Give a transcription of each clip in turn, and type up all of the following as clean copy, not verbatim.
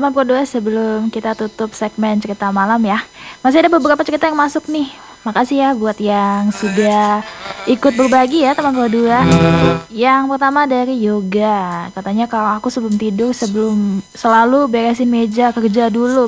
teman Pro 2, sebelum kita tutup segmen cerita malam ya, masih ada beberapa cerita yang masuk nih. Makasih ya buat yang sudah ikut berbagi ya teman Pro 2. Yang pertama dari Yoga, katanya kalau aku sebelum tidur selalu beresin meja kerja dulu,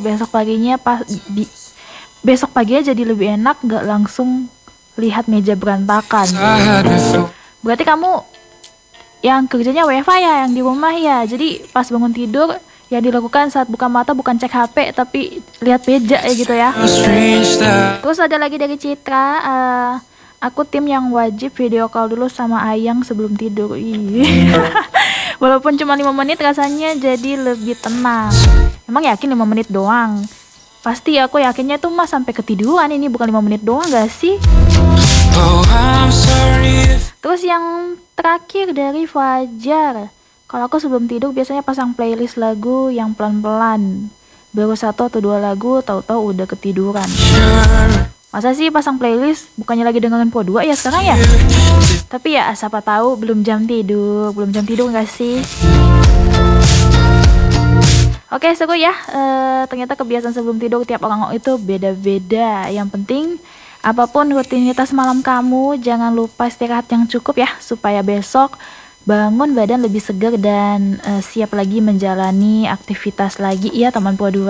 besok paginya jadi lebih enak, nggak langsung lihat meja berantakan. Berarti kamu yang kerjanya WFH ya, yang di rumah ya. Jadi pas bangun tidur yang dilakukan saat buka mata bukan cek HP tapi lihat meja ya gitu ya. Terus ada lagi dari Citra, aku tim yang wajib video call dulu sama Ayang sebelum tidur. Walaupun cuma 5 menit rasanya jadi lebih tenang. Emang yakin 5 menit doang? Pasti aku yakinnya tuh mas sampai ketiduran, ini bukan 5 menit doang gak sih? Terus yang terakhir dari Fajar, kalau aku sebelum tidur biasanya pasang playlist lagu yang pelan-pelan, baru 1 atau 2 lagu tahu-tahu udah ketiduran. Masa sih pasang playlist, bukannya lagi dengerin Pro 2 ya sekarang ya? Tapi ya siapa tahu belum jam tidur gak sih? Oke, seru ya. Ternyata kebiasaan sebelum tidur tiap orang itu beda-beda. Yang penting apapun rutinitas malam kamu, jangan lupa istirahat yang cukup ya, supaya besok bangun badan lebih segar dan siap lagi menjalani aktivitas lagi ya teman Pro 2.